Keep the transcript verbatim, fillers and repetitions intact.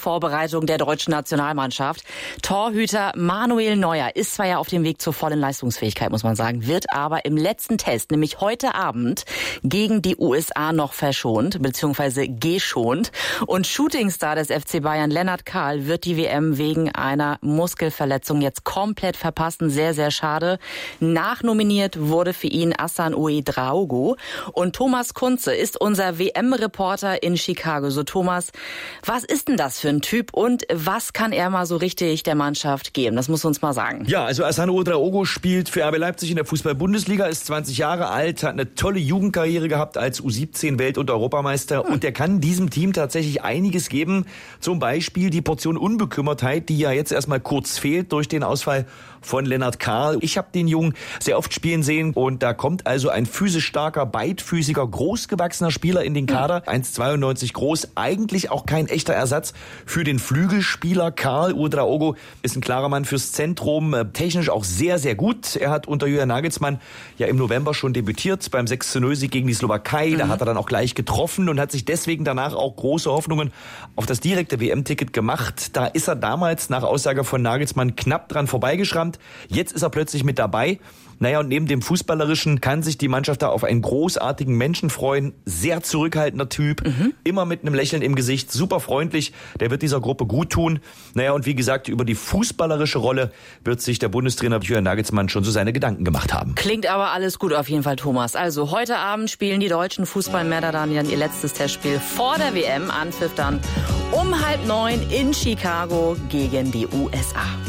Vorbereitung der deutschen Nationalmannschaft. Torhüter Manuel Neuer ist zwar ja auf dem Weg zur vollen Leistungsfähigkeit, muss man sagen, wird aber im letzten Test, nämlich heute Abend, gegen die U S A noch verschont, beziehungsweise geschont. Und Shootingstar des F C Bayern, Lennart Kahl, wird die W M wegen einer Muskelverletzung jetzt komplett verpassen. Sehr, sehr schade. Nachnominiert wurde für ihn Hassan Ouedraogo. Und Thomas Kunze ist unser W M-Reporter in Chicago. So Thomas, was ist denn das für ein Typ und was kann er mal so richtig der Mannschaft geben? Das musst du uns mal sagen. Ja, also Hassan Ouedraogo spielt für R B Leipzig in der Fußball-Bundesliga, ist zwanzig Jahre alt, hat eine tolle Jugendkarriere gehabt als U siebzehn Welt- und Europameister hm. und der kann diesem Team tatsächlich einiges geben. Zum Beispiel die Portion Unbekümmertheit, die ja jetzt erstmal kurz fehlt durch den Ausfall von Lennart Kahl. Ich habe den Jungen sehr oft spielen sehen und da kommt also ein physisch starker, beidfüßiger, großgewachsener Spieler in den Kader. eins Komma zweiundneunzig groß, eigentlich auch kein echter Ersatz für den Flügelspieler Kahl. Ouedraogo ist ein klarer Mann fürs Zentrum, technisch auch sehr, sehr gut. Er hat unter Julian Nagelsmann ja im November schon debütiert beim sechs zu null Sieg gegen die Slowakei. Mhm. Da hat er dann auch gleich getroffen und hat sich deswegen danach auch große Hoffnungen auf das direkte W M-Ticket gemacht. Da ist er damals nach Aussage von Nagelsmann knapp dran vorbeigeschrammt. Jetzt ist er plötzlich mit dabei. Naja, und neben dem Fußballerischen kann sich die Mannschaft da auf einen großartigen Menschen freuen. Sehr zurückhaltender Typ, mhm. immer mit einem Lächeln im Gesicht, super freundlich. Der wird dieser Gruppe gut tun. Naja, und wie gesagt, über die fußballerische Rolle wird sich der Bundestrainer Julian Nagelsmann schon so seine Gedanken gemacht haben. Klingt aber alles gut auf jeden Fall, Thomas. Also heute Abend spielen die deutschen Fußballmänner dann ihr letztes Testspiel vor der W M. Anpfiff dann um halb neun in Chicago gegen die U S A.